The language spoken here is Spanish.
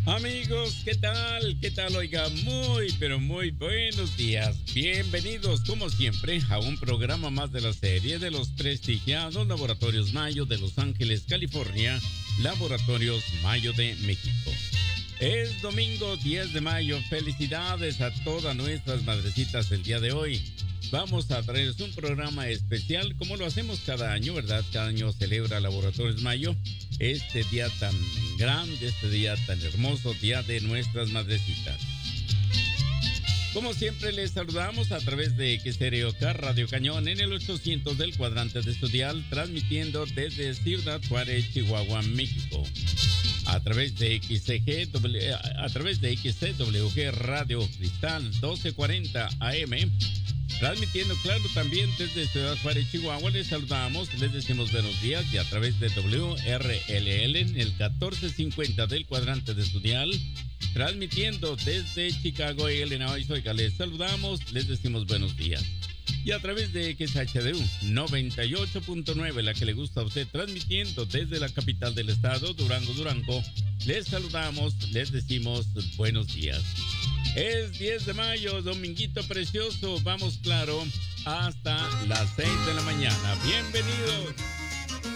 Amigos, ¿qué tal? ¿Qué tal? Oiga, muy, pero muy buenos días. Bienvenidos, como siempre, a un programa más de la serie de los prestigiados Laboratorios Mayo de Los Ángeles, California, Laboratorios Mayo de México. Es domingo 10 de mayo. Felicidades a todas nuestras madrecitas el día de hoy. Vamos a traerles un programa especial como lo hacemos cada año, ¿verdad? Cada año celebra Laboratorios Mayo este día tan grande, este día tan hermoso, día de nuestras madrecitas. Como siempre les saludamos a través de XROK Radio Cañón en el 800 del cuadrante de Estudial, transmitiendo desde Ciudad Juárez, Chihuahua, México. A través de XCWG Radio Cristal 1240 AM, transmitiendo claro también desde Ciudad Juárez, Chihuahua. Les saludamos, les decimos buenos días, y a través de WRLL en el 1450 del cuadrante de Estudial, transmitiendo desde Chicago, Illinois. Oiga, les saludamos, les decimos buenos días. Y a través de XHDU 98.9, la que le gusta a usted, transmitiendo desde la capital del estado, Durango, les saludamos, les decimos buenos días. Es 10 de mayo, dominguito precioso, vamos claro, hasta las 6 de la mañana. Bienvenidos.